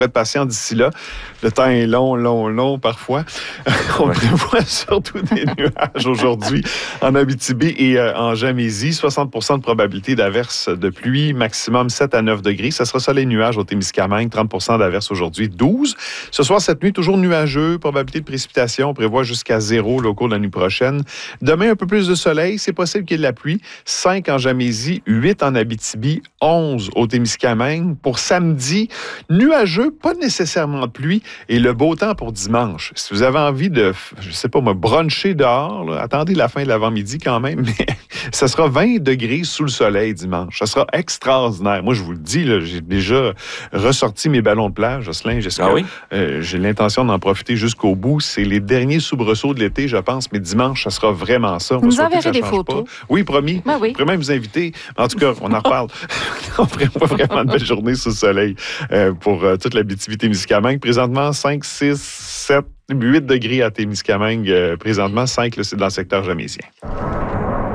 Être patient d'ici là. Le temps est long parfois. On prévoit surtout des nuages aujourd'hui en Abitibi et en Gamésie. 60 % de probabilité d'averse de pluie, maximum 7 à 9 degrés. Ça sera soleil nuage au Témiscamingue, 30 % d'averse aujourd'hui, 12. Ce soir, cette nuit, toujours nuageux, probabilité de précipitation. On prévoit jusqu'à 0 au cours de la nuit prochaine. Demain, un peu plus de soleil. C'est possible qu'il y ait de la pluie. 5 en Gamésie, 8 en Abitibi, 11 au Témiscamingue. Pour samedi, nuageux, pas nécessairement de pluie et le beau temps pour dimanche. Si vous avez envie de, je sais pas moi, bruncher dehors, là, attendez la fin de l'avant-midi quand même, mais ça sera 20 degrés sous le soleil dimanche. Ça sera extraordinaire. Moi, je vous le dis, là, j'ai déjà ressorti mes ballons de plage, Jocelyn, Jessica. Ah oui? J'ai l'intention d'en profiter jusqu'au bout. C'est les derniers soubresauts de l'été, je pense, mais dimanche, ça sera vraiment ça. Vous nous enverrez des photos. Pas. Oui, promis. Ben oui. Je pourrais même vous inviter. En tout cas, on en reparle. On prévoit vraiment de belles journées sous le soleil pour toute la Témiscamingue. Présentement, 5, 6, 7, 8 degrés à Témiscamingue. Présentement, 5, là, c'est dans le secteur jamésien.